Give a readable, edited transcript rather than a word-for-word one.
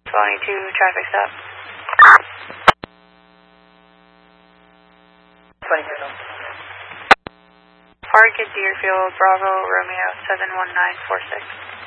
22 traffic stop. 22. Park at Deerfield, Bravo, Romeo 71946.